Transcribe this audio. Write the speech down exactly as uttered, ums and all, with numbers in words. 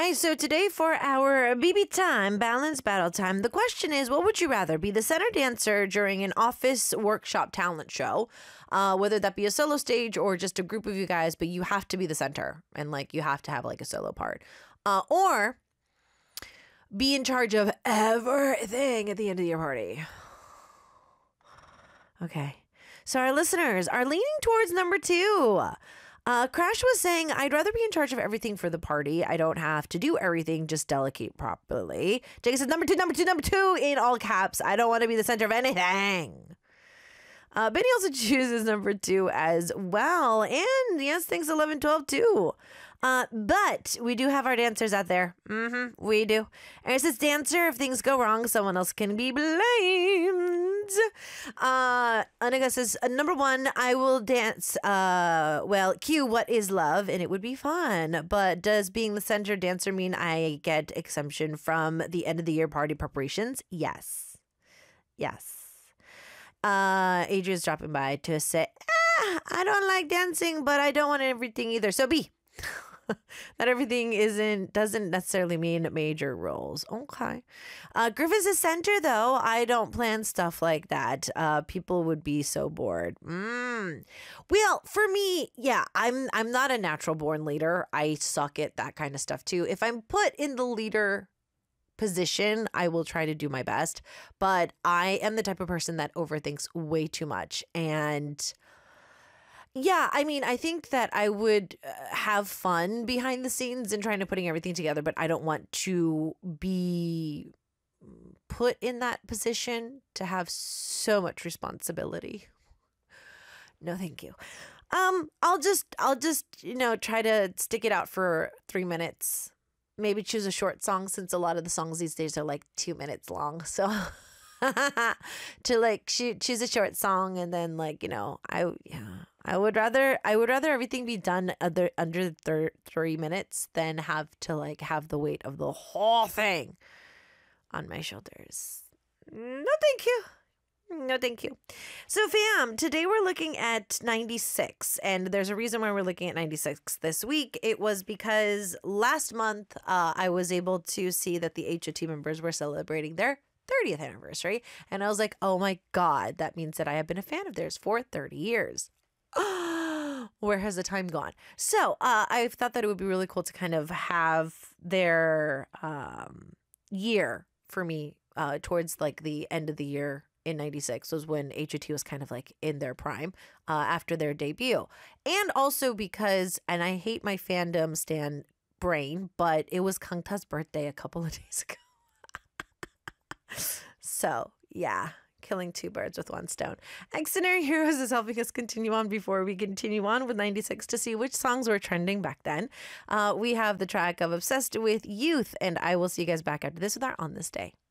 right, so today for our B B time, balance battle time, the question is, what would you rather, be the center dancer during an office workshop talent show, uh, whether that be a solo stage or just a group of you guys, but you have to be the center and like you have to have like a solo part, uh, or be in charge of everything at the end of your party? Okay, so our listeners are leaning towards number two. Uh, Crash was saying, I'd rather be in charge of everything for the party. I don't have to do everything, just delegate properly. Jake says, number two, number two, number two, in all caps. I don't want to be the center of anything. Uh, Benny also chooses number two as well. And yes, thanks eleven twelve too. Uh, but we do have our dancers out there. Mm-hmm, we do. And it says, dancer, if things go wrong, someone else can be blamed. Uh, Anika says, uh, number one, I will dance. Uh, well, Q, what is love? And it would be fun. But does being the center dancer mean I get exemption from the end of the year party preparations? Yes. Yes. Uh, Adrian's dropping by to say, ah, I don't like dancing, but I don't want everything either. So B. That everything isn't doesn't necessarily mean major roles. Okay. Uh, Griffith's a center, though. I don't plan stuff like that. Uh, people would be so bored. Mm. Well, for me, yeah, I'm I'm not a natural born leader. I suck at that kind of stuff too. If I'm put in the leader position, I will try to do my best. But I am the type of person that overthinks way too much. And yeah, I mean, I think that I would uh, have fun behind the scenes and trying to putting everything together, but I don't want to be put in that position to have so much responsibility. No, thank you. Um, I'll just, I'll just, you know, try to stick it out for three minutes. Maybe choose a short song since a lot of the songs these days are like two minutes long. So to like cho- choose a short song and then like, you know, I, yeah. I would rather I would rather everything be done other, under thir- three minutes than have to like have the weight of the whole thing on my shoulders. No, thank you. No, thank you. So, fam, today we're looking at ninety-six, and there's a reason why we're looking at ninety-six this week. It was because last month uh, I was able to see that the H O T members were celebrating their thirtieth anniversary, and I was like, oh my God, that means that I have been a fan of theirs for thirty years. Where has the time gone? So uh, I thought that it would be really cool to kind of have their um, year for me uh, towards like the end of the year in ninety-six was when H O T was kind of like in their prime uh, after their debut. And also because, and I hate my fandom stan brain, but it was Kangta's birthday a couple of days ago. So yeah. Killing two birds with one stone. Excenary Heroes is helping us continue on before we continue on with ninety-six to see which songs were trending back then. Uh, we have the track of Obsessed with Youth, and I will see you guys back after this with our On This Day.